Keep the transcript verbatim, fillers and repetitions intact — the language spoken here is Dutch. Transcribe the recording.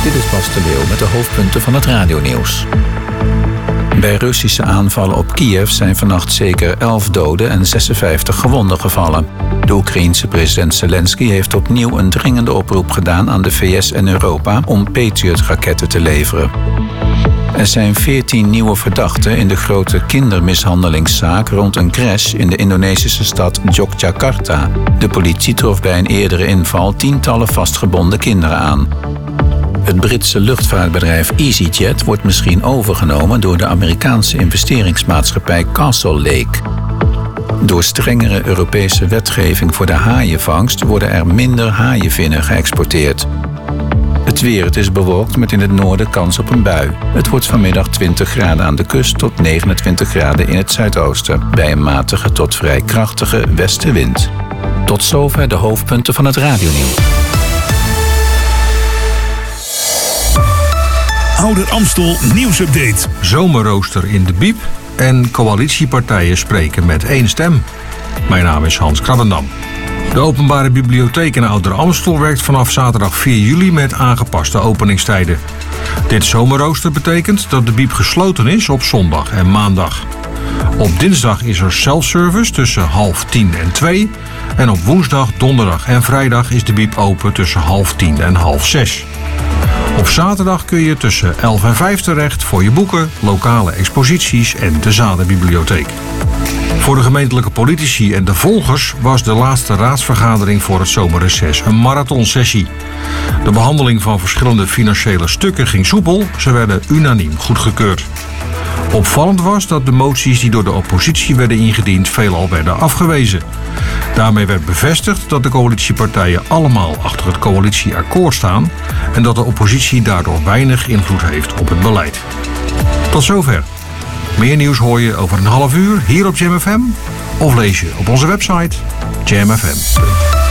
Dit is Bas de Leeuw met de hoofdpunten van het radionieuws. Bij Russische aanvallen op Kiev zijn vannacht zeker elf doden en zesenvijftig gewonden gevallen. De Oekraïense president Zelensky heeft opnieuw een dringende oproep gedaan aan de V S en Europa om Patriot-raketten te leveren. Er zijn veertien nieuwe verdachten in de grote kindermishandelingszaak rond een crash in de Indonesische stad Yogyakarta. De politie trof bij een eerdere inval tientallen vastgebonden kinderen aan. Het Britse luchtvaartbedrijf EasyJet wordt misschien overgenomen door de Amerikaanse investeringsmaatschappij Castle Lake. Door strengere Europese wetgeving voor de haaienvangst worden er minder haaienvinnen geëxporteerd. Het weer, het is bewolkt met in het noorden kans op een bui. Het wordt vanmiddag twintig graden aan de kust tot negenentwintig graden in het zuidoosten, bij een matige tot vrij krachtige westenwind. Tot zover de hoofdpunten van het radionieuws. Ouder Amstel nieuwsupdate. Zomerrooster in de Biep en coalitiepartijen spreken met één stem. Mijn naam is Hans Krabbendam. De Openbare Bibliotheek in Ouder Amstel werkt vanaf zaterdag vier juli met aangepaste openingstijden. Dit zomerrooster betekent dat de Biep gesloten is op zondag en maandag. Op dinsdag is er self-service tussen half tien en twee. En op woensdag, donderdag en vrijdag is de Biep open tussen half tien en half zes. Op zaterdag kun je tussen elf en vijf terecht voor je boeken, lokale exposities en de Zadenbibliotheek. Voor de gemeentelijke politici en de volgers was de laatste raadsvergadering voor het zomerreces een marathonsessie. De behandeling van verschillende financiële stukken ging soepel, ze werden unaniem goedgekeurd. Opvallend was dat de moties die door de oppositie werden ingediend veelal werden afgewezen. Daarmee werd bevestigd dat de coalitiepartijen allemaal achter het coalitieakkoord staan en dat de oppositie daardoor weinig invloed heeft op het beleid. Tot zover. Meer nieuws hoor je over een half uur hier op Jam F M of lees je op onze website jam f m punt n l.